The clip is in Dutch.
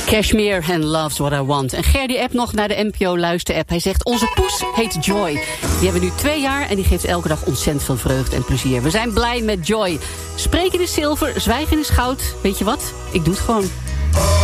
Cashmere and Loves What I Want. En Ger app nog naar de NPO Luister-app. Hij zegt, onze poes heet Joy. Die hebben we nu 2 jaar en die geeft elke dag ontzettend veel vreugde en plezier. We zijn blij met Joy. Spreken is zilver, zwijgen is goud. Weet je wat? Ik doe het gewoon.